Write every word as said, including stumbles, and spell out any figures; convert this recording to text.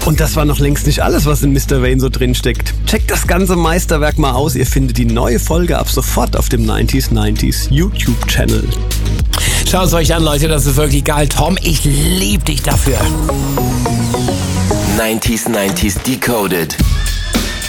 Und das war noch längst nicht alles, was in Mister Wayne so drin steckt. Checkt das ganze Meisterwerk mal aus. Ihr findet die neue Folge ab sofort auf dem neunzig neunzig YouTube-Channel. Schaut es euch an, Leute, das ist wirklich geil. Tom, ich liebe dich dafür. neunzig neunzig Decoded.